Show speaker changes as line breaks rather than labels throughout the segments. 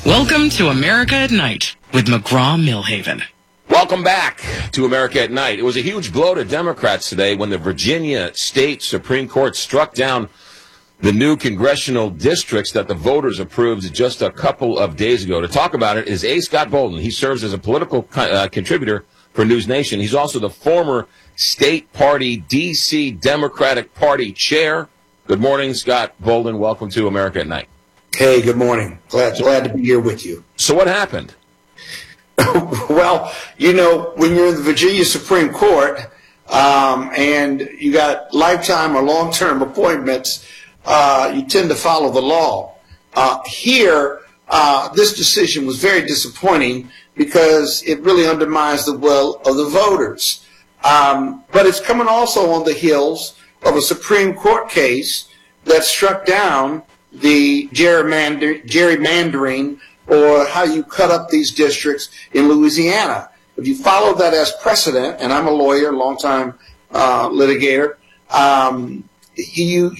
Welcome to America at Night with McGraw-Milhaven.
Welcome back to America at Night. It was a huge blow to Democrats today when the Virginia State Supreme Court struck down the new congressional districts that the voters approved just a couple of days ago. To talk about it is A. Scott Bolden. He serves as a political contributor for News Nation. He's also the former state party D.C. Democratic Party chair. Good morning, Scott Bolden. Welcome to America at Night.
Hey, good morning. Glad to be here with you.
So what happened?
Well, you know, when you're in the Virginia Supreme Court and you got lifetime or long-term appointments, you tend to follow the law. Here, this decision was very disappointing because it really undermines the will of the voters. But it's coming also on the heels of a Supreme Court case that struck down the gerrymandering or how you cut up these districts in Louisiana. If you follow that as precedent, and I'm a lawyer, longtime litigator, if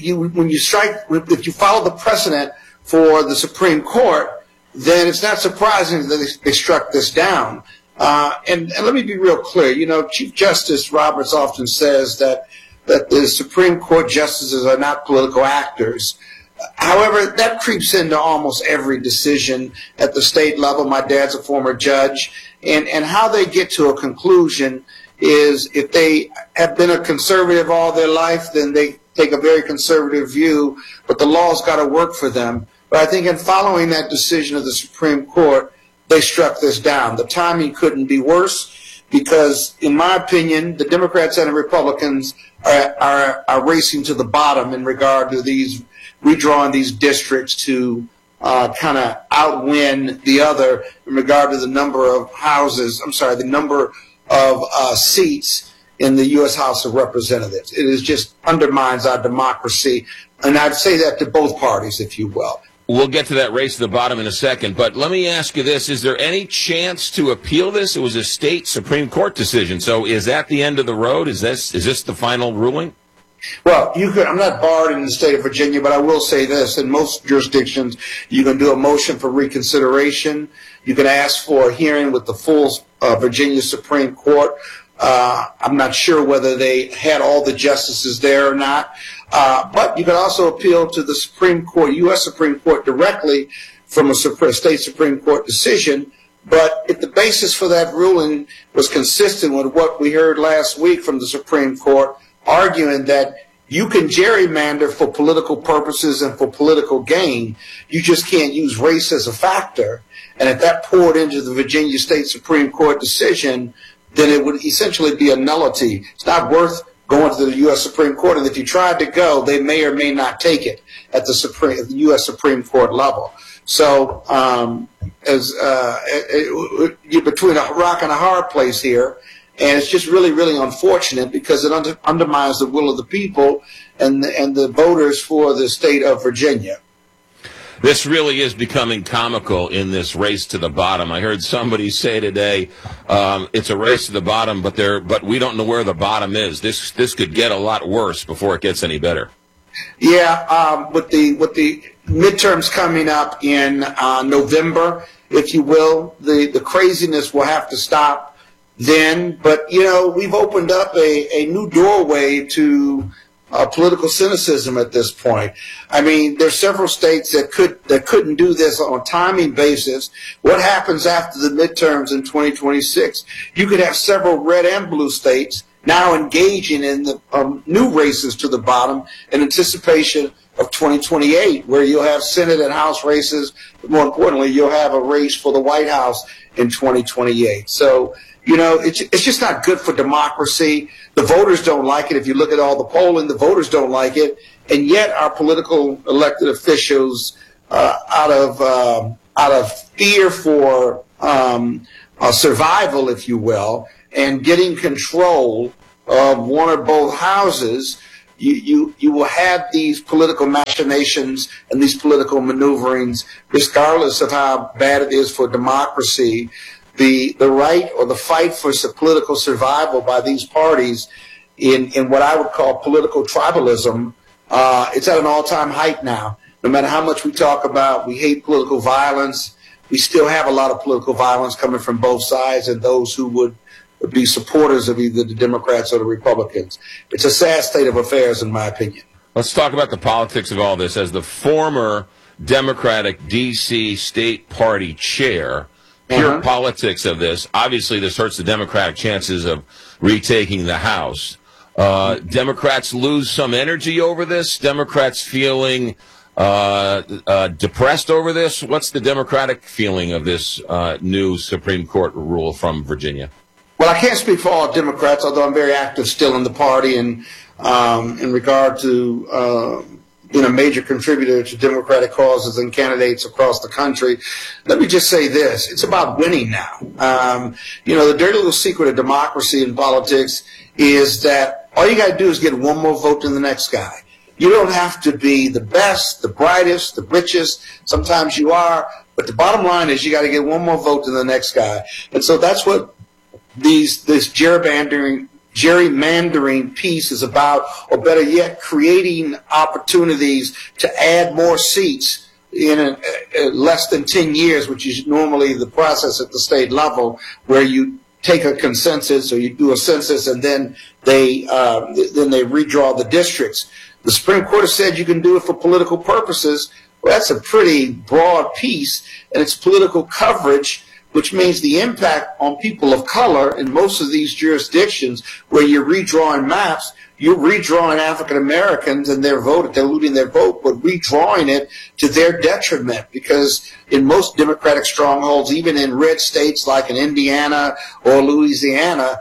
you follow the precedent for the Supreme Court, then it's not surprising that they struck this down. And let me be real clear. You know, Chief Justice Roberts often says that the Supreme Court justices are not political actors. However, that creeps into almost every decision at the state level. My dad's a former judge, and how they get to a conclusion is if they have been a conservative all their life, then they take a very conservative view, but the law's got to work for them. But I think in following that decision of the Supreme Court, they struck this down. The timing couldn't be worse because, in my opinion, the Democrats and the Republicans are racing to the bottom in regard to these redrawing these districts to kind of outwin the other in regard to the number of seats in the U.S. House of Representatives. It just undermines our democracy, and I'd say that to both parties, if you will.
We'll get to that race to the bottom in a second, but let me ask you this. Is there any chance to appeal this? It was a state Supreme Court decision, so is that the end of the road? Is this the final ruling?
Well, I'm not barred in the state of Virginia, but I will say this. In most jurisdictions, you can do a motion for reconsideration. You can ask for a hearing with the full Virginia Supreme Court. I'm not sure whether they had all the justices there or not. But you can also appeal to the Supreme Court, U.S. Supreme Court, directly from a state Supreme Court decision. But if the basis for that ruling was consistent with what we heard last week from the Supreme Court, arguing that you can gerrymander for political purposes and for political gain, you just can't use race as a factor. And if that poured into the Virginia State Supreme Court decision, then it would essentially be a nullity. It's not worth going to the U.S. Supreme Court, and if you tried to go, they may or may not take it at the U.S. Supreme Court level. So you're between a rock and a hard place here. And it's just really, really unfortunate because it undermines the will of the people and the voters for the state of Virginia.
This really is becoming comical in this race to the bottom. I heard somebody say today, it's a race to the bottom, but we don't know where the bottom is. This could get a lot worse before it gets any better.
Yeah, with the midterms coming up in November, if you will, the craziness will have to stop then. But, you know, we've opened up a new doorway to political cynicism at this point. I mean, there's several states that couldn't do this on a timing basis. What happens after the midterms in 2026? You could have several red and blue states now engaging in the new races to the bottom in anticipation of 2028, where you'll have Senate and House races. But more importantly, you'll have a race for the White House in 2028. So, you know, it's just not good for democracy. The voters don't like it. If you look at all the polling, the voters don't like it. And yet our political elected officials, out of fear for survival, if you will, and getting control of one or both houses, you will have these political machinations and these political maneuverings, regardless of how bad it is for democracy. The right or the fight for political survival by these parties in what I would call political tribalism, it's at an all-time height now. No matter how much we talk about, we hate political violence, we still have a lot of political violence coming from both sides and those who would be supporters of either the Democrats or the Republicans. It's a sad state of affairs, in my opinion.
Let's talk about the politics of all this. As the former Democratic D.C. State Party chair, pure politics of this, obviously this hurts the Democratic chances of retaking the House. Democrats lose some energy over this? Democrats feeling depressed over this? What's the Democratic feeling of this new Supreme Court rule from Virginia?
Well, I can't speak for all Democrats, although I'm very active still in the party and in regard to being a major contributor to Democratic causes and candidates across the country. Let me just say this. It's about winning now. The dirty little secret of democracy in politics is that all you got to do is get one more vote than the next guy. You don't have to be the best, the brightest, the richest. Sometimes you are. But the bottom line is you got to get one more vote than the next guy. And so that's what this gerrymandering piece is about, or better yet, creating opportunities to add more seats in less than 10 years, which is normally the process at the state level, where you take a consensus or you do a census and then they redraw the districts. The Supreme Court has said you can do it for political purposes. Well, that's a pretty broad piece, and it's political coverage, which means the impact on people of color in most of these jurisdictions where you're redrawing maps, you're redrawing African Americans and their vote, diluting their vote, but redrawing it to their detriment, because in most Democratic strongholds, even in red states like in Indiana or Louisiana,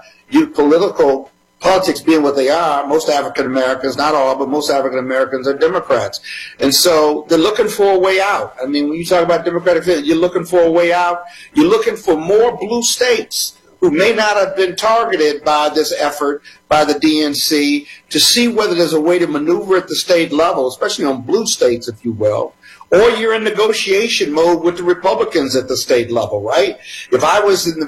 politics being what they are, most African Americans, not all, but most African Americans are Democrats. And so they're looking for a way out. I mean, when you talk about Democratic, you're looking for a way out. You're looking for more blue states who may not have been targeted by this effort by the DNC to see whether there's a way to maneuver at the state level, especially on blue states, if you will. Or you're in negotiation mode with the Republicans at the state level, right? If I was in the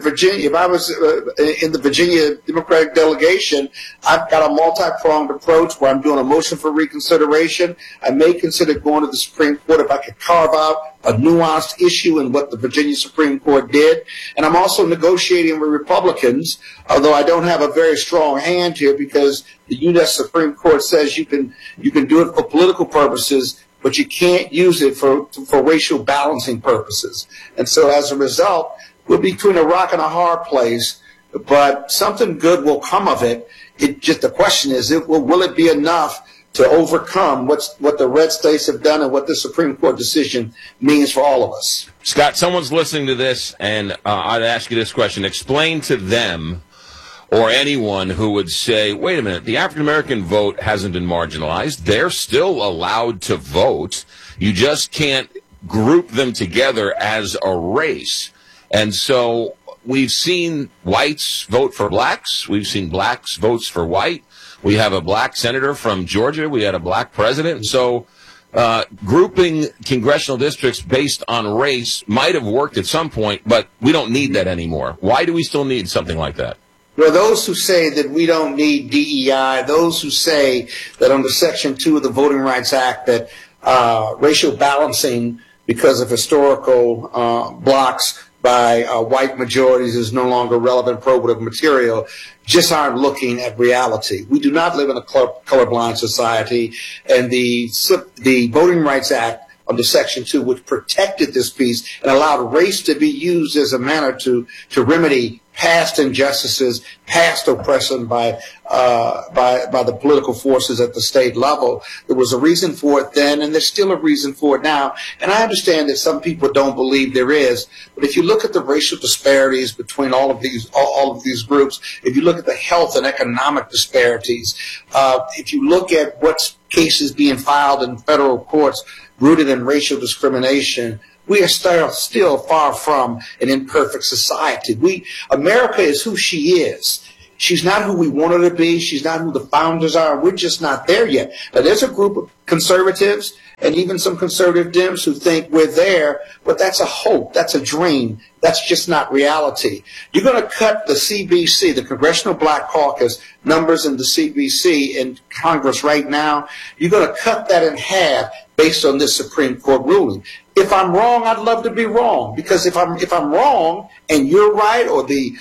Virginia Democratic delegation, I've got a multi-pronged approach where I'm doing a motion for reconsideration. I may consider going to the Supreme Court if I could carve out a nuanced issue in what the Virginia Supreme Court did. And I'm also negotiating with Republicans, although I don't have a very strong hand here because the U.S. Supreme Court says you can do it for political purposes, but you can't use it for racial balancing purposes. And so as a result, we're between a rock and a hard place, but something good will come of it. The question is, will it be enough to overcome what the red states have done and what the Supreme Court decision means for all of us?
Scott, someone's listening to this, and I'd ask you this question. Explain to them or anyone who would say, wait a minute, the African-American vote hasn't been marginalized. They're still allowed to vote. You just can't group them together as a race. And so we've seen whites vote for blacks. We've seen blacks votes for white. We have a black senator from Georgia. We had a black president. So grouping congressional districts based on race might have worked at some point, but we don't need that anymore. Why do we still need something like that?
Well, those who say that we don't need DEI, those who say that under Section 2 of the Voting Rights Act that racial balancing because of historical blocks by white majorities is no longer relevant probative material, just aren't looking at reality. We do not live in a colorblind society, and the Voting Rights Act under Section 2, which protected this piece and allowed race to be used as a manner to remedy past injustices, past oppression by the political forces at the state level. There was a reason for it then, and there's still a reason for it now. And I understand that some people don't believe there is, but if you look at the racial disparities between all of these groups, if you look at the health and economic disparities, if you look at what's cases being filed in federal courts rooted in racial discrimination, we are still far from an imperfect society. America is who she is. She's not who we want her to be. She's not who the founders are. We're just not there yet. Now, there's a group of conservatives and even some conservative Dems who think we're there, but that's a hope. That's a dream. That's just not reality. You're going to cut the CBC, the Congressional Black Caucus, numbers in the CBC in Congress right now. You're going to cut that in half based on this Supreme Court ruling. if I'm wrong, I'd love to be wrong, because if I'm wrong and you're right, or the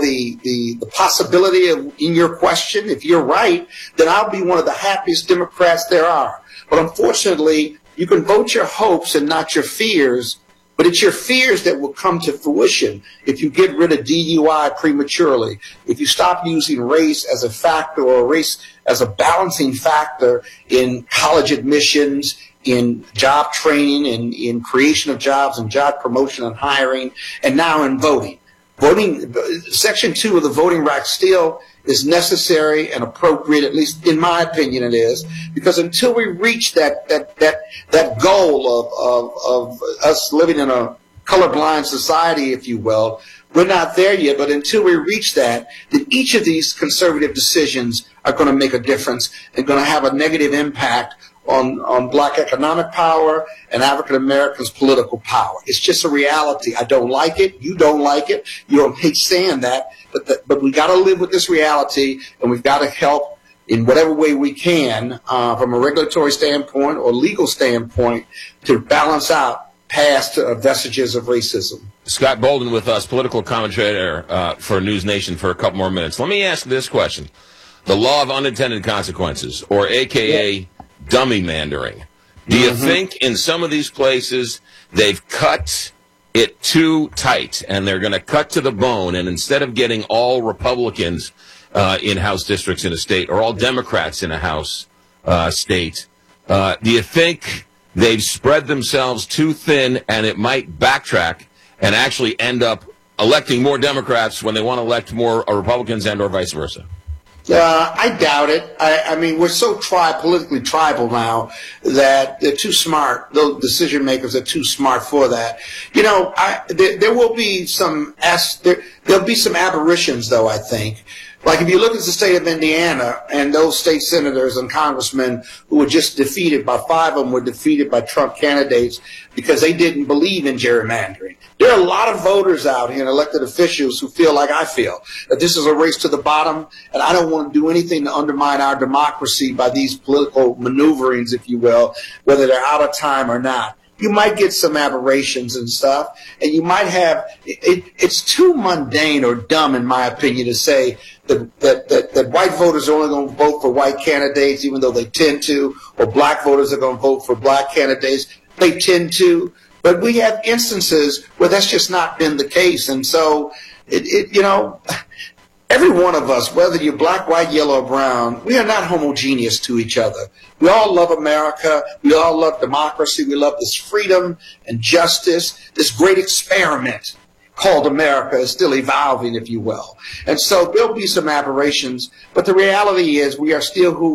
possibility of in your question, if you're right, then I'll be one of the happiest Democrats there are. But unfortunately, you can vote your hopes and not your fears. But it's your fears that will come to fruition if you get rid of DUI prematurely, if you stop using race as a factor, or race as a balancing factor in college admissions, in job training, and in creation of jobs and job promotion and hiring, and now in voting. Section 2 of the Voting Rights still is necessary and appropriate, at least in my opinion it is, because until we reach that goal of us living in a colorblind society, if you will, we're not there yet. But until we reach that, then each of these conservative decisions are going to make a difference and going to have a negative impact on black economic power and African Americans' political power. It's just a reality. I don't like it. You don't like it. You don't hate saying that. But we got to live with this reality, and we've got to help in whatever way we can, from a regulatory standpoint or legal standpoint, to balance out past vestiges of racism.
Scott Bolden with us, political commentator for News Nation, for a couple more minutes. Let me ask this question. The law of unintended consequences, or AKA dummy mandering. Do you think in some of these places they've cut it too tight, and they're going to cut to the bone, and instead of getting all Republicans in House districts in a state, or all Democrats in a House state, do you think they've spread themselves too thin, and it might backtrack and actually end up electing more Democrats when they want to elect more Republicans, and or vice versa?
I doubt it. I mean, we're so politically tribal now that they're too smart. Those decision makers are too smart for that. You know, there will be there'll be some aberrations, though, I think. Like if you look at the state of Indiana, and those state senators and congressmen who were just defeated, by 5 of them were defeated by Trump candidates because they didn't believe in gerrymandering. There are a lot of voters out here and elected officials who feel like I feel, that this is a race to the bottom, and I don't want to do anything to undermine our democracy by these political maneuverings, if you will, whether they're out of time or not. You might get some aberrations and stuff, and you might have it's too mundane or dumb, in my opinion, to say that white voters are only going to vote for white candidates, even though they tend to, or black voters are going to vote for black candidates. They tend to. But we have instances where that's just not been the case. And so, you know, every one of us, whether you're black, white, yellow, or brown, we are not homogeneous to each other. We all love America. We all love democracy. We love this freedom and justice. This great experiment called America is still evolving, if you will. And so there'll be some aberrations, but the reality is we are still who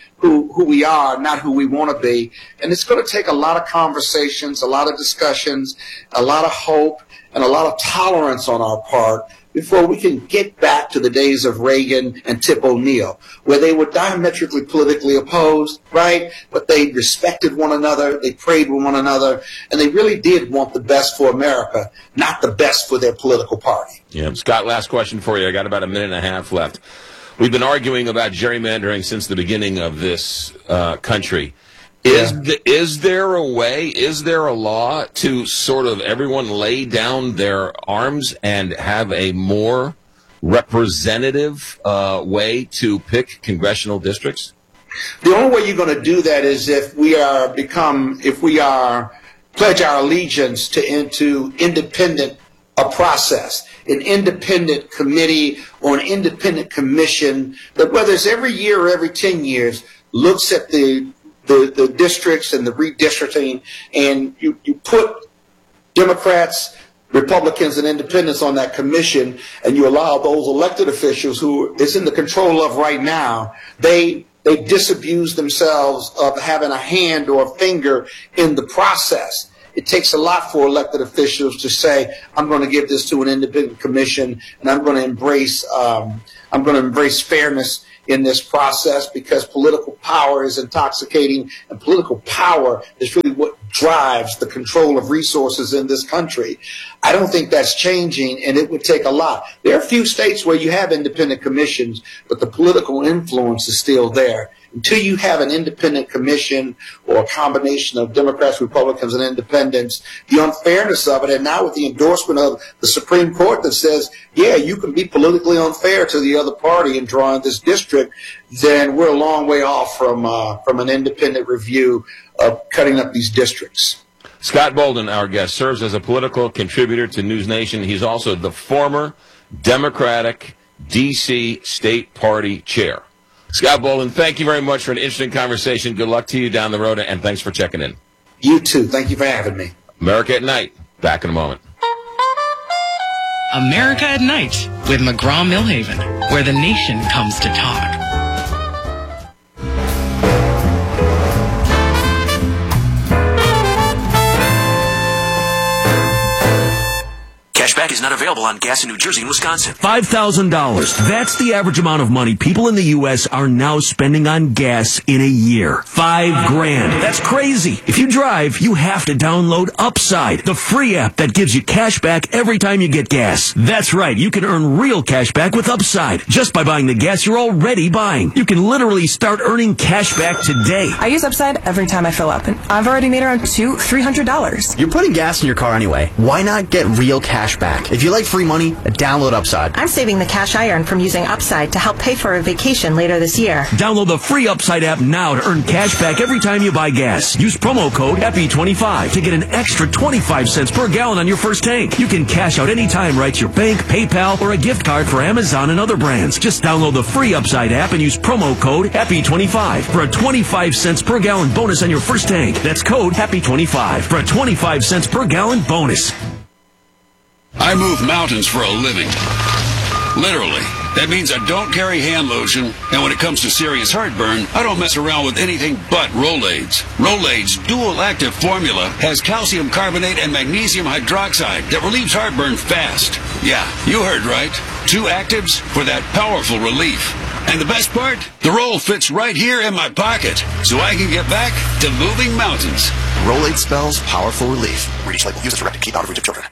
we are, not who we want to be. And it's going to take a lot of conversations, a lot of discussions, a lot of hope, and a lot of tolerance on our part before we can get back to the days of Reagan and Tip O'Neill, where they were diametrically politically opposed, right? But they respected one another, they prayed with one another, and they really did want the best for America, not the best for their political party.
Yeah, Scott, last question for you. I got about a minute and a half left. We've been arguing about gerrymandering since the beginning of this country. Is there a way, is there a law to sort of everyone lay down their arms and have a more representative way to pick congressional districts?
The only way you're going to do that is if we pledge our allegiance into independent process, an independent committee or an independent commission that, whether it's every year or every 10 years, looks at the districts and the redistricting, and you put Democrats, Republicans, and independents on that commission, and you allow those elected officials who it's in the control of right now, they disabuse themselves of having a hand or a finger in the process. It takes a lot for elected officials to say, I'm going to give this to an independent commission, and I'm going to embrace fairness in this process, because political power is intoxicating, and political power is really what drives the control of resources in this country. I don't think that's changing, and it would take a lot. There are a few states where you have independent commissions, but the political influence is still there. until you have an independent commission or a combination of Democrats, Republicans, and independents, the unfairness of it, and now with the endorsement of the Supreme Court that says, yeah, you can be politically unfair to the other party in drawing this district, then we're a long way off from an independent review of cutting up these districts.
Scott Bolden, our guest, serves as a political contributor to News Nation. He's also the former Democratic D.C. State Party Chair. Scott Bolden, thank you very much for an interesting conversation. Good luck to you down the road, and thanks for checking in.
You too. Thank you for having me.
America at Night. Back in a moment.
America at Night with McGraw-Milhaven, where the nation comes to talk.
Cashback is not available on gas in New Jersey and Wisconsin.
$5,000. That's the average amount of money people in the U.S. are now spending on gas in a year. $5,000. That's crazy. If you drive, you have to download Upside, the free app that gives you cash back every time you get gas. That's right. You can earn real cash back with Upside just by buying the gas you're already buying. You can literally start earning cash back today.
I use Upside every time I fill up, and I've already made around $300.
You're putting gas in your car anyway. Why not get real cash back? If you like free money, download Upside.
I'm saving the cash I earn from using Upside to help pay for a vacation later this year.
Download the free Upside app now to earn cash back every time you buy gas. Use promo code EPI25 to get an extra 25 cents per gallon on your first tank. You can cash out anytime right to your bank, PayPal, or a gift card for Amazon and other brands. Just download the free Upside app and use promo code EPI25 for a 25 cents per gallon bonus on your first tank. That's code EPI25 for a 25 cents per gallon bonus.
I move mountains for a living. Literally. That means I don't carry hand lotion, and when it comes to serious heartburn, I don't mess around with anything but Rolaids. Rolaids' dual-active formula has calcium carbonate and magnesium hydroxide that relieves heartburn fast. Yeah, you heard right. 2 actives for that powerful relief. And the best part? The roll fits right here in my pocket, so I can get back to moving mountains.
Rolaids spells powerful relief. Read each label. Use as directed. Keep out of reach of children.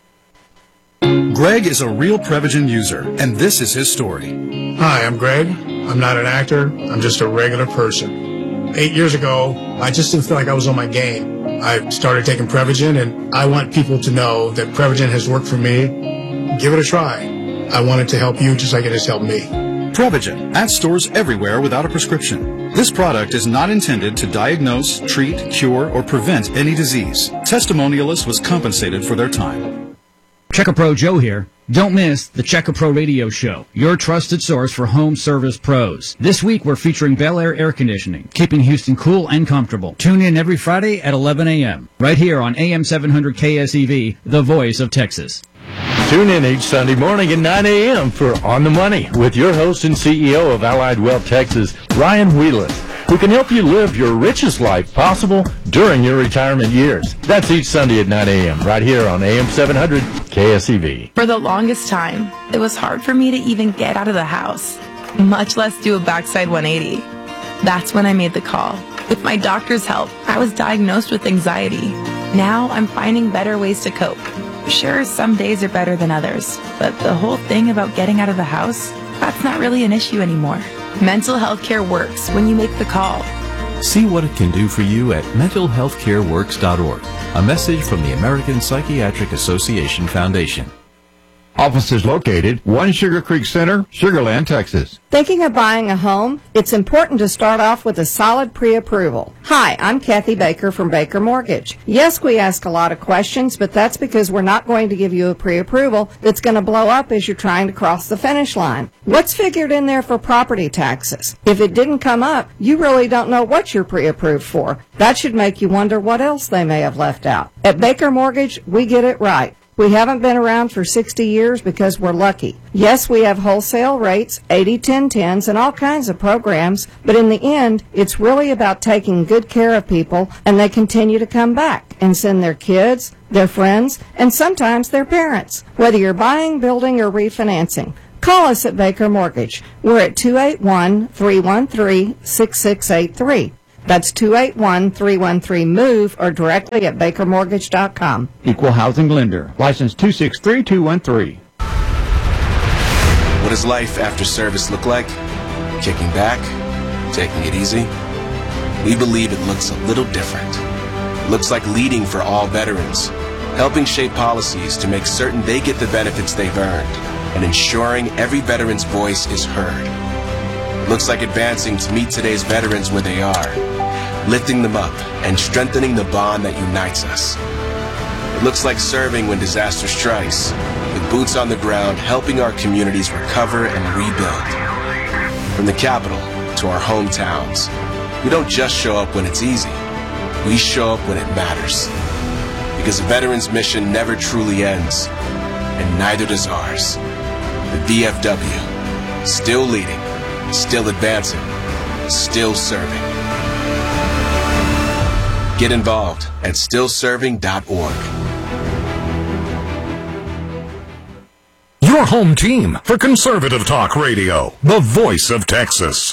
Greg is a real Prevagen user, and this is his story.
Hi, I'm Greg. I'm not an actor. I'm just a regular person. 8 years ago, I just didn't feel like I was on my game. I started taking Prevagen, and I want people to know that Prevagen has worked for me. Give it a try. I want it to help you just like it has helped me.
Prevagen, at stores everywhere without a prescription. This product is not intended to diagnose, treat, cure, or prevent any disease. Testimonialists was compensated for their time.
Checker Pro Joe here. Don't miss the Checker Pro Radio Show, your trusted source for home service pros. This week we're featuring Bel Air Air Conditioning, keeping Houston cool and comfortable. Tune in every Friday at 11 a.m. right here on AM 700 KSEV, the voice of Texas.
Tune in each Sunday morning at 9 a.m. for On the Money with your host and CEO of Allied Wealth Texas, Ryan Wheelan, who can help you live your richest life possible during your retirement years. That's each Sunday at 9 a.m. right here on AM 700 KSEV.
For the longest time, it was hard for me to even get out of the house, much less do a backside 180. That's when I made the call. With my doctor's help, I was diagnosed with anxiety. Now I'm finding better ways to cope. Sure, some days are better than others, but the whole thing about getting out of the house, that's not really an issue anymore. Mental health care works when you make the call.
See what it can do for you at mentalhealthcareworks.org. A message from the American Psychiatric Association Foundation.
Offices located 1 Sugar Creek Center, Sugar Land, Texas.
Thinking of buying a home? It's important to start off with a solid pre-approval. Hi, I'm Kathy Baker from Baker Mortgage. Yes, we ask a lot of questions, but that's because we're not going to give you a pre-approval that's going to blow up as you're trying to cross the finish line. What's figured in there for property taxes? If it didn't come up, you really don't know what you're pre-approved for. That should make you wonder what else they may have left out. At Baker Mortgage, we get it right. We haven't been around for 60 years because we're lucky. Yes, we have wholesale rates, 80-10-10s, and all kinds of programs, but in the end, it's really about taking good care of people, and they continue to come back and send their kids, their friends, and sometimes their parents, whether you're buying, building, or refinancing. Call us at Baker Mortgage. We're at 281-313-6683. That's 281-313-MOVE or directly at bakermortgage.com.
Equal housing lender. License 263213.
What does life after service look like? Kicking back? Taking it easy? we believe it looks a little different. It looks like leading for all veterans, helping shape policies to make certain they get the benefits they've earned, and ensuring every veteran's voice is heard. It looks like advancing to meet today's veterans where they are, lifting them up and strengthening the bond that unites us. It looks like serving when disaster strikes, with boots on the ground helping our communities recover and rebuild. From the capital to our hometowns, we don't just show up when it's easy, we show up when it matters. Because a veteran's mission never truly ends, and neither does ours. The VFW, still leading, still advancing, still serving. Get involved at stillserving.org.
Your home team for Conservative Talk Radio, the voice of Texas.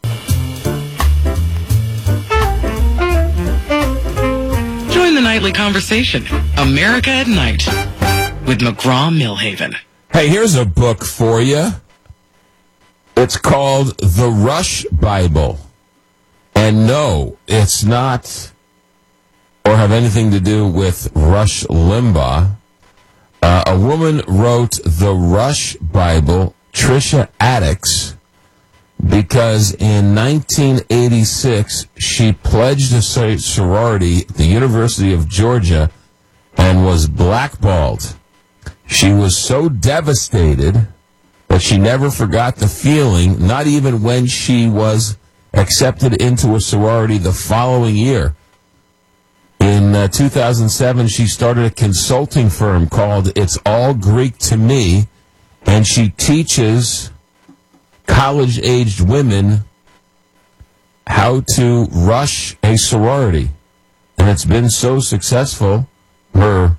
Join the nightly conversation, America at Night, with McGraw-Millhaven.
Hey, here's a book for you. It's called The Rush Bible. And no, it's not or have anything to do with Rush Limbaugh. A woman wrote The Rush Bible, Tricia Addicks, because in 1986 she pledged a sorority at the University of Georgia and was blackballed. She was so devastated that she never forgot the feeling, not even when she was accepted into a sorority the following year. In 2007, she started a consulting firm called It's All Greek to Me, and she teaches college-aged women how to rush a sorority. And it's been so successful, her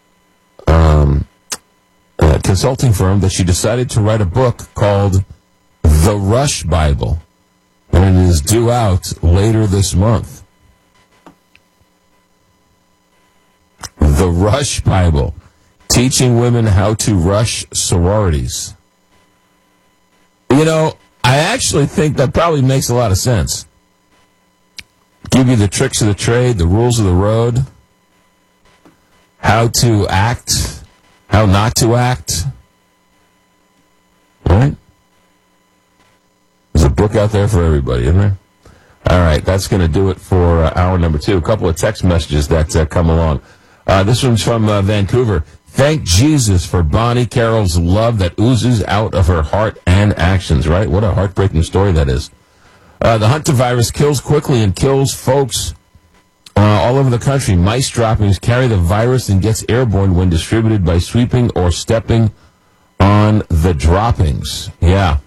consulting firm, that she decided to write a book called The Rush Bible, and it is due out later this month. The Rush Bible, teaching women how to rush sororities. You know, I actually think that probably makes a lot of sense. Give you the tricks of the trade, the rules of the road, how to act, how not to act. All right? There's a book out there for everybody, isn't there? All right, that's going to do it for hour number 2. A couple of text messages that come along. This one's from Vancouver. Thank Jesus for Bonnie Carroll's love that oozes out of her heart and actions, right? What a heartbreaking story that is. The hantavirus kills quickly and kills folks all over the country. Mice droppings carry the virus and gets airborne when distributed by sweeping or stepping on the droppings. Yeah.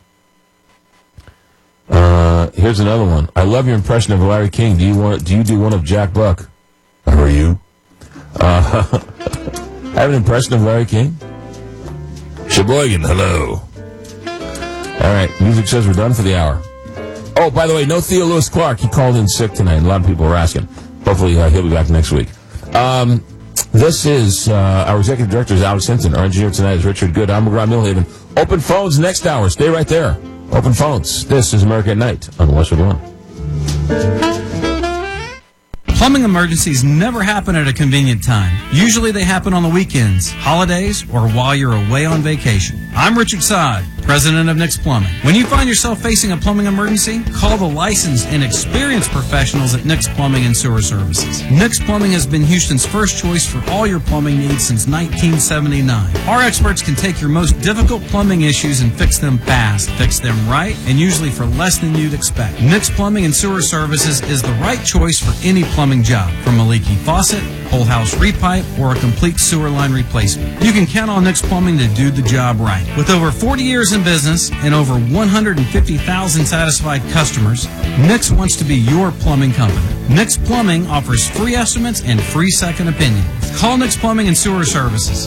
Here's another one. I love your impression of Larry King. Do you do one of Jack Buck? How are you? I have an impression of Larry King. Sheboygan, hello. All right, music says we're done for the hour. Oh, by the way, no Theo Lewis Clark. He called in sick tonight, and a lot of people were asking. Hopefully he'll be back next week. This is our executive director is Alex Hinton. Our engineer tonight is Richard Good. I'm McGraw-Millhaven. Open phones next hour. Stay right there. Open phones. This is America at Night on Westwood One.
Plumbing emergencies never happen at a convenient time. Usually they happen on the weekends, holidays, or while you're away on vacation. I'm Richard Sod, president of Nick's Plumbing. When you find yourself facing a plumbing emergency, call the licensed and experienced professionals at Nick's Plumbing and Sewer Services. Nick's Plumbing has been Houston's first choice for all your plumbing needs since 1979. Our experts can take your most difficult plumbing issues and fix them fast, fix them right, and usually for less than you'd expect. Nick's Plumbing and Sewer Services is the right choice for any plumbing job, from a leaky faucet, whole house repipe, or a complete sewer line replacement. You can count on Nick's Plumbing to do the job right. With over 40 years in business and over 150,000 satisfied customers, Nick's wants to be your plumbing company. Nick's Plumbing offers free estimates and free second opinions. Call Nick's Plumbing and Sewer Services,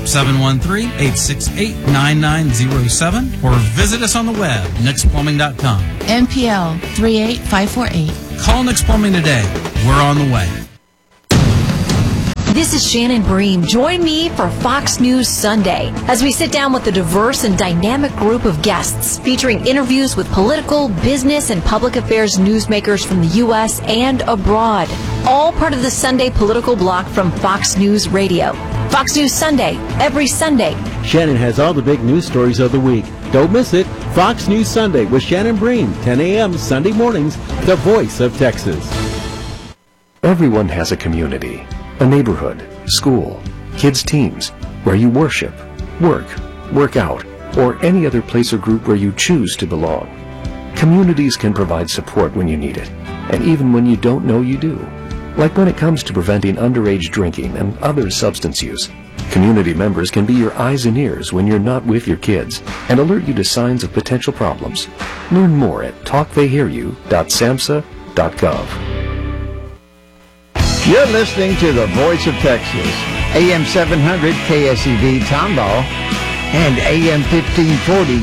713-868-9907, or visit us on the web, nicksplumbing.com.
NPL 38548.
Call Nick's Plumbing today. We're on the way.
This is Shannon Bream. Join me for Fox News Sunday as we sit down with a diverse and dynamic group of guests featuring interviews with political, business, and public affairs newsmakers from the U.S. and abroad. All part of the Sunday political block from Fox News Radio. Fox News Sunday, every Sunday.
Shannon has all the big news stories of the week. Don't miss it. Fox News Sunday with Shannon Bream, 10 a.m. Sunday mornings, the voice of Texas.
Everyone has a community, a neighborhood, school, kids' teams, where you worship, work out, or any other place or group where you choose to belong. Communities can provide support when you need it, and even when you don't know you do. Like when it comes to preventing underage drinking and other substance use. Community members can be your eyes and ears when you're not with your kids and alert you to signs of potential problems. Learn more at talktheyhearyou.samhsa.gov.
You're listening to the Voice of Texas, AM 700 KSEV Tomball and AM 1540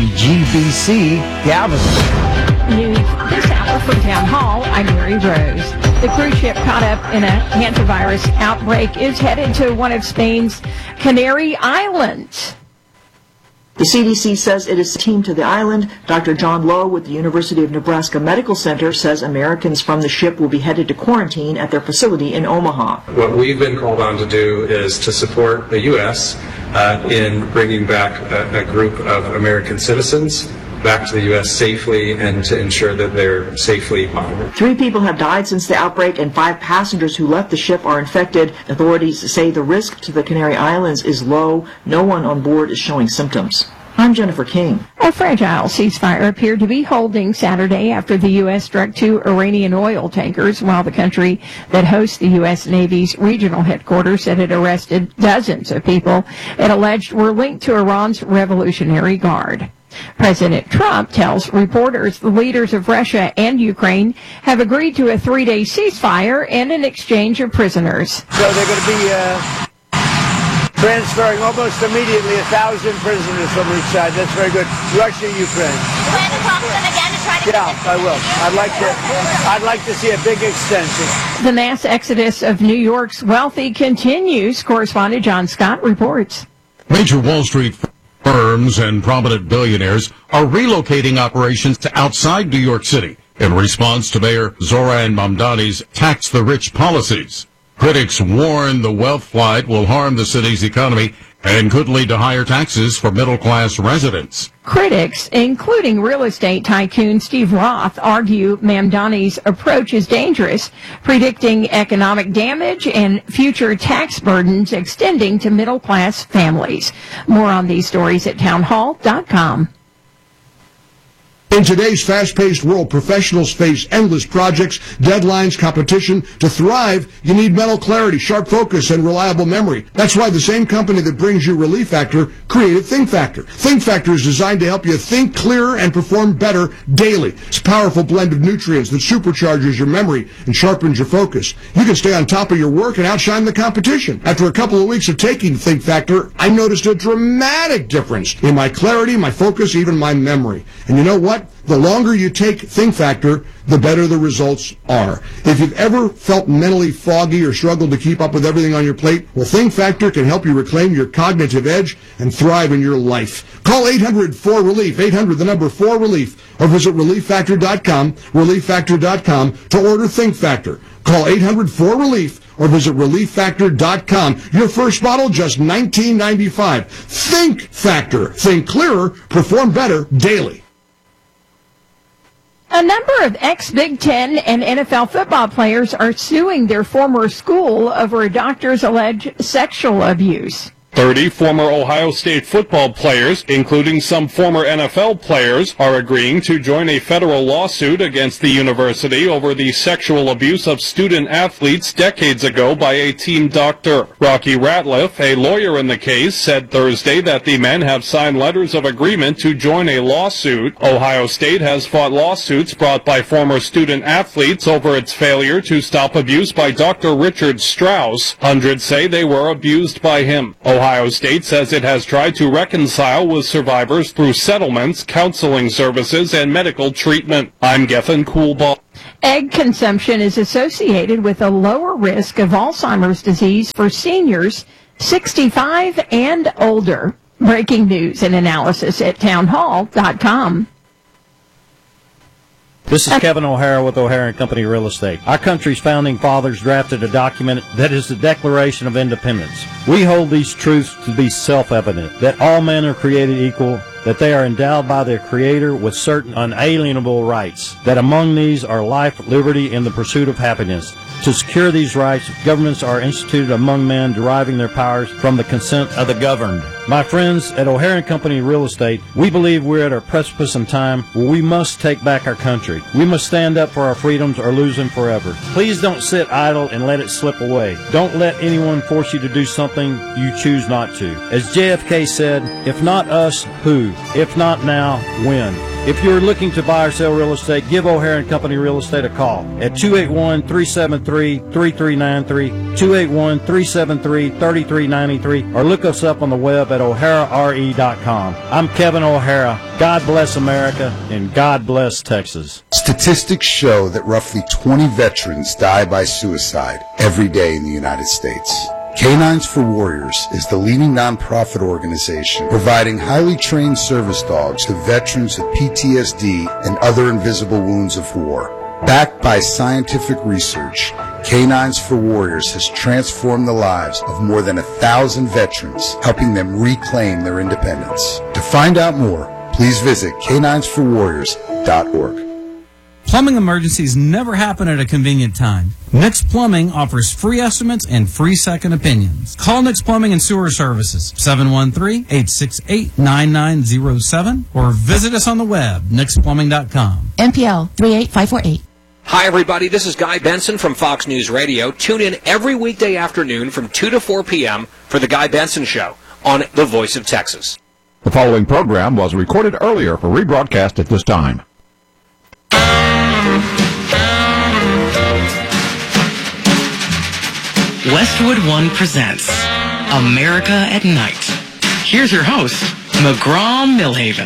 KGBC Galveston.
News this hour from Town Hall, I'm Mary Rose. The cruise ship caught up in a hantavirus outbreak is headed to one of Spain's Canary Islands.
The CDC says it is teamed to the island. Dr. John Lowe with the University of Nebraska Medical Center says Americans from the ship will be headed to quarantine at their facility in Omaha.
What we've been called on to do is to support the U.S. In bringing back a group of American citizens back to the U.S. safely and to ensure that they're safely monitored.
3 people have died since the outbreak and 5 passengers who left the ship are infected. Authorities say the risk to the Canary Islands is low. No one on board is showing symptoms. I'm Jennifer King.
A fragile ceasefire appeared to be holding Saturday after the U.S. struck 2 Iranian oil tankers, while the country that hosts the U.S. Navy's regional headquarters said it arrested dozens of people it alleged were linked to Iran's Revolutionary Guard. President Trump tells reporters the leaders of Russia and Ukraine have agreed to a 3-day ceasefire and an exchange of prisoners.
So they're going to be transferring almost immediately 1,000 prisoners from each side. That's very good. Russia, Ukraine.
Plan to talk to them again to try to
I will. I'd like to see a big extension.
The mass exodus of New York's wealthy continues. Correspondent John Scott reports.
Major Wall Street firms and prominent billionaires are relocating operations to outside New York City in response to Mayor Zoran Mamdani's tax-the-rich policies. Critics warn the wealth flight will harm the city's economy and could lead to higher taxes for middle-class residents.
Critics, including real estate tycoon Steve Roth, argue Mamdani's approach is dangerous, predicting economic damage and future tax burdens extending to middle-class families. More on these stories at townhall.com.
In today's fast-paced world, professionals face endless projects, deadlines, competition. To thrive, you need mental clarity, sharp focus, and reliable memory. That's why the same company that brings you Relief Factor created Think Factor. Think Factor is designed to help you think clearer and perform better daily. It's a powerful blend of nutrients that supercharges your memory and sharpens your focus. You can stay on top of your work and outshine the competition. After a couple of weeks of taking Think Factor, I noticed a dramatic difference in my clarity, my focus, even my memory. And you know what? The longer you take Think Factor, the better the results are. If you've ever felt mentally foggy or struggled to keep up with everything on your plate, well, Think Factor can help you reclaim your cognitive edge and thrive in your life. Call 800-4RELIEF, 800-4RELIEF, or visit ReliefFactor.com, ReliefFactor.com to order Think Factor. Call 800-4RELIEF or visit ReliefFactor.com. Your first bottle, just $19.95. Think Factor. Think clearer, perform better daily.
A number of ex-Big Ten and NFL football players are suing their former school over a doctor's alleged sexual abuse.
30 former Ohio State football players, including some former NFL players, are agreeing to join a federal lawsuit against the university over the sexual abuse of student athletes decades ago by a team doctor. Rocky Ratliff, a lawyer in the case, said Thursday that the men have signed letters of agreement to join a lawsuit. Ohio State has fought lawsuits brought by former student athletes over its failure to stop abuse by Dr. Richard Strauss. Hundreds say they were abused by him. Ohio State says it has tried to reconcile with survivors through settlements, counseling services, and medical treatment. I'm Gethin Coolball.
Egg consumption is associated with a lower risk of Alzheimer's disease for seniors 65 and older. Breaking news and analysis at townhall.com.
This is Kevin O'Hara with O'Hara & Company Real Estate. Our country's founding fathers drafted a document that is the Declaration of Independence. We hold these truths to be self-evident, that all men are created equal, that they are endowed by their Creator with certain unalienable rights, that among these are life, liberty, and the pursuit of happiness. To secure these rights, governments are instituted among men, deriving their powers from the consent of the governed. My friends, at O'Hara & Company Real Estate, we believe we're at a precipice in time where we must take back our country. We must stand up for our freedoms or lose them forever. Please don't sit idle and let it slip away. Don't let anyone force you to do something you choose not to. As JFK said, if not us, who? If not now, when? If you're looking to buy or sell real estate, give O'Hara & Company Real Estate a call at 281-373-3393, 281-373-3393, or look us up on the web at o'harare.com. I'm Kevin O'Hara. God bless America, and God bless Texas.
Statistics show that roughly 20 veterans die by suicide every day in the United States. Canines for Warriors is the leading nonprofit organization providing highly trained service dogs to veterans with PTSD and other invisible wounds of war. Backed by scientific research, Canines for Warriors has transformed the lives of more than 1,000 veterans, helping them reclaim their independence. To find out more, please visit caninesforwarriors.org.
Plumbing emergencies never happen at a convenient time. Nix Plumbing offers free estimates and free second opinions. Call Nix Plumbing and Sewer Services, 713-868-9907, or visit us on the web, nixplumbing.com.
NPL 38548.
Hi, everybody. This is Guy Benson from Fox News Radio. Tune in every weekday afternoon from 2 to 4 p.m. for The Guy Benson Show on The Voice of Texas.
The following program was recorded earlier for rebroadcast at this time.
Westwood One presents America at Night. Here's your host, McGraw-Milhaven.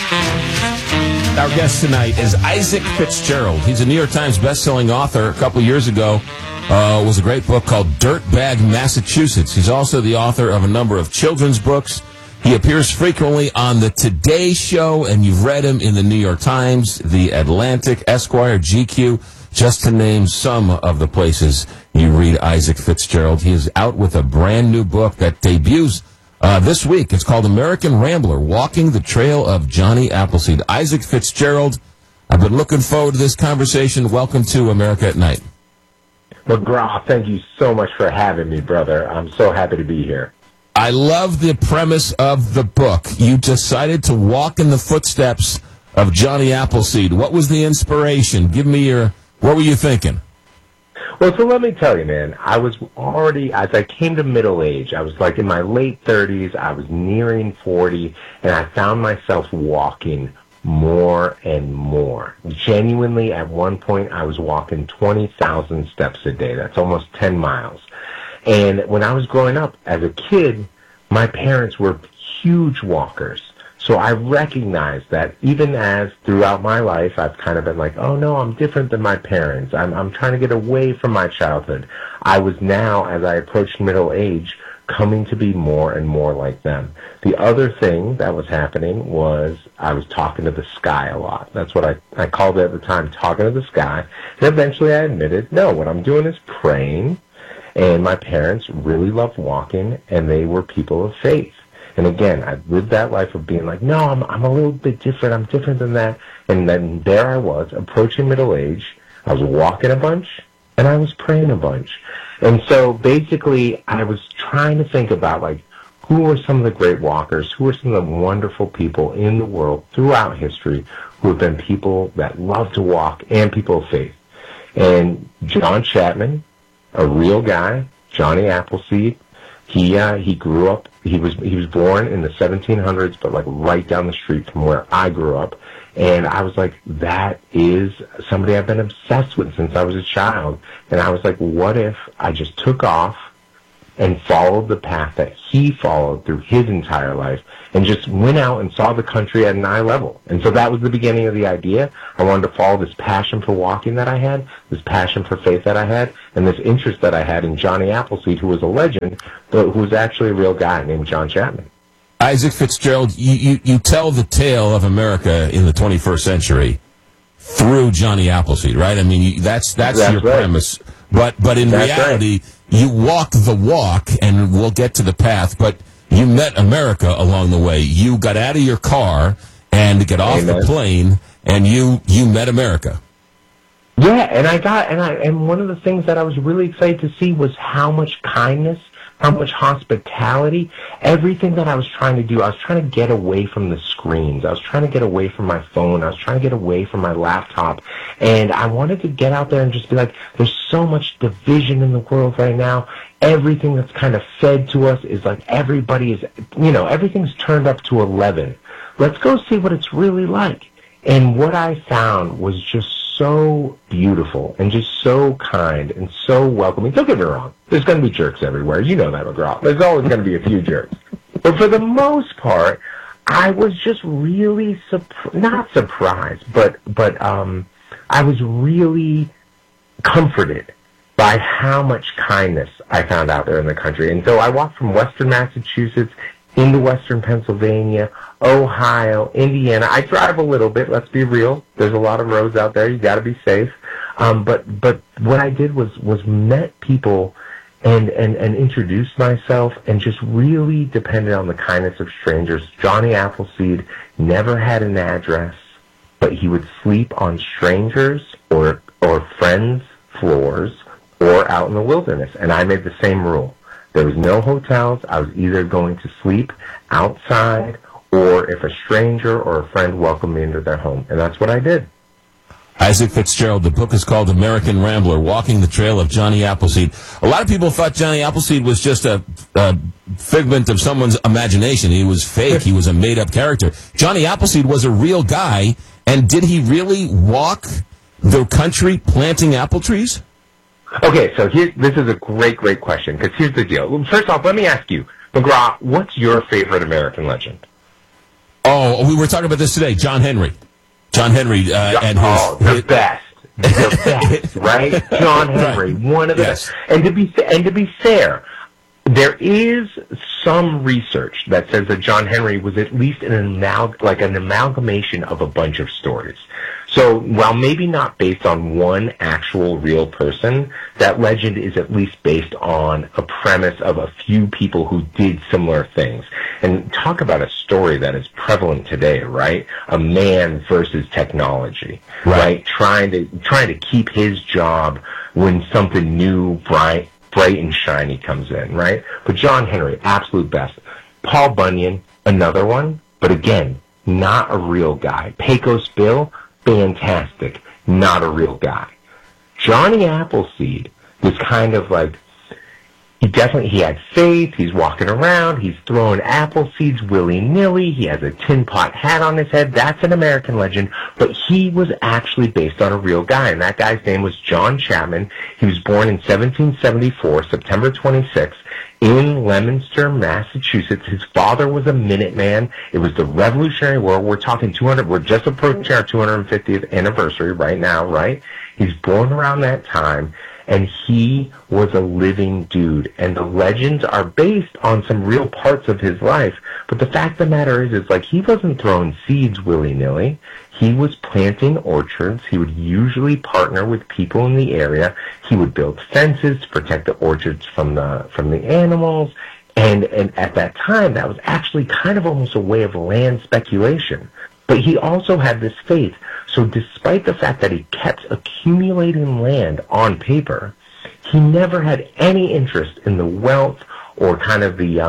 Our guest tonight is Isaac Fitzgerald. He's a New York Times best-selling author. A couple years ago, was a great book called Dirtbag Massachusetts. He's also the author of a number of children's books. He appears frequently on the Today Show, and you've read him in the New York Times, the Atlantic, Esquire, GQ, just to name some of the places you read Isaac Fitzgerald. He is out with a brand new book that debuts this week. It's called American Rambler, Walking the Trail of Johnny Appleseed. Isaac Fitzgerald, I've been looking forward to this conversation. Welcome to America at Night.
McGraw, thank you so much for having me, brother. I'm so happy to be here.
I love the premise of the book. You decided to walk in the footsteps of Johnny Appleseed. What was the inspiration? Give me what were you thinking?
Well, so let me tell you, man, I was already, as I came to middle age, I was like in my late 30s, I was nearing 40, and I found myself walking more and more. Genuinely, at one point, I was walking 20,000 steps a day. That's almost 10 miles. And when I was growing up as a kid, my parents were huge walkers. So I recognized that even as throughout my life I've kind of been like, oh no, I'm different than my parents. I'm trying to get away from my childhood. I was now, as I approached middle age, coming to be more and more like them. The other thing that was happening was I was talking to the sky a lot. That's what I called it at the time, talking to the sky. And eventually I admitted, no, what I'm doing is praying. And my parents really loved walking, and they were people of faith. And again, I lived that life of being like, no, I'm a little bit different. I'm different than that. And then there I was, approaching middle age. I was walking a bunch, and I was praying a bunch. And so basically, I was trying to think about, like, who were some of the great walkers? Who are some of the wonderful people in the world throughout history who have been people that love to walk and people of faith? And John Chapman, a real guy, Johnny Appleseed, he grew up, he was born in the 1700s, but like right down the street from where I grew up. And I was like, that is somebody I've been obsessed with since I was a child. And I was like, what if I just took off and followed the path that he followed through his entire life and just went out and saw the country at an eye level. And so that was the beginning of the idea. I wanted to follow this passion for walking that I had, this passion for faith that I had, and this interest that I had in Johnny Appleseed, who was a legend, but who was actually a real guy named John Chapman.
Isaac Fitzgerald, you tell the tale of America in the 21st century through Johnny Appleseed, right? I mean, that's your
right.
premise. But in reality, you walk the walk, and we'll get to the path, but you met America along the way. You got out of your car and get off the plane, and you met America.
Yeah, and one of the things that I was really excited to see was how much kindness, how much hospitality, everything that I was trying to do. I was trying to get away from the screens. I was trying to get away from my phone. I was trying to get away from my laptop. And I wanted to get out there and just be like, there's so much division in the world right now. Everything that's kind of fed to us is like everybody is, everything's turned up to 11. Let's go see what it's really like. And what I found was just so beautiful and just so kind and so welcoming. Don't get me wrong. There's going to be jerks everywhere. You know that, McGraw. There's always going to be a few jerks. But for the most part, I was just really not surprised, but I was really comforted by how much kindness I found out there in the country. And so I walked from Western Massachusetts into Western Pennsylvania, Ohio, Indiana. I drive a little bit, let's be real. There's a lot of roads out there. You got to be safe. But what I did was met people and introduced myself and just really depended on the kindness of strangers. Johnny Appleseed never had an address, but he would sleep on strangers or friends' floors or out in the wilderness. And I made the same rule. There was no hotels. I was either going to sleep outside or if a stranger or a friend welcomed me into their home. And that's what I did.
Isaac Fitzgerald, the book is called American Rambler, Walking the Trail of Johnny Appleseed. A lot of people thought Johnny Appleseed was just a figment of someone's imagination. He was fake. He was a made-up character. Johnny Appleseed was a real guy, and did he really walk the country planting apple trees?
Okay, so this is a great question, because here's the deal. First off, let me ask you, McGraw, what's your favorite American legend?
Oh, we were talking about this today, John Henry. John Henry and
the best, right? John Henry, right. One of the best. And to be fair, there is some research that says that John Henry was at least an amalgamation of a bunch of stories. So while maybe not based on one actual real person, that legend is at least based on a premise of a few people who did similar things. And talk about a story that is prevalent today, right? A man versus technology, right? Trying to keep his job when something new, bright and shiny comes in, right? But John Henry, absolute best. Paul Bunyan, another one, but again, not a real guy. Pecos Bill, fantastic, not a real guy. Johnny Appleseed was kind of like, he had faith, he's walking around, he's throwing apple seeds willy-nilly, he has a tin pot hat on his head, that's an American legend, but he was actually based on a real guy, and that guy's name was John Chapman. He was born in 1774, September 26th, in Leominster, Massachusetts. His father was a Minuteman. It was the Revolutionary War. We're talking we're just approaching our 250th anniversary right now, right? He's born around that time, and he was a living dude. And the legends are based on some real parts of his life. But the fact of the matter is like he wasn't throwing seeds willy-nilly. He was planting orchards. He would usually partner with people in the area. He would build fences to protect the orchards from the animals. And at that time, that was actually kind of almost a way of land speculation. But he also had this faith. So despite the fact that he kept accumulating land on paper, he never had any interest in the wealth or kind of the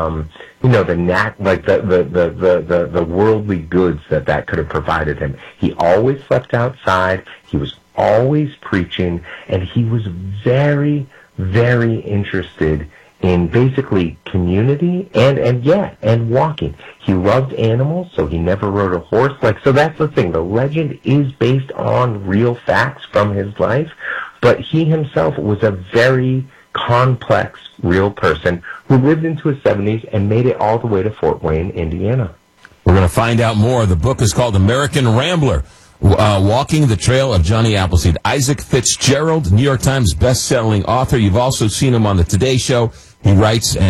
the worldly goods that could have provided him. He always slept outside. He was always preaching, and he was very, very interested in basically community and walking. He loved animals, so he never rode a horse. So that's the thing. The legend is based on real facts from his life, but he himself was a very complex, real person who lived into his 70s and made it all the way to Fort Wayne, Indiana.
We're going to find out more. The book is called American Rambler, Walking the Trail of Johnny Appleseed. Isaac Fitzgerald, New York Times best-selling author. You've also seen him on the Today Show. He writes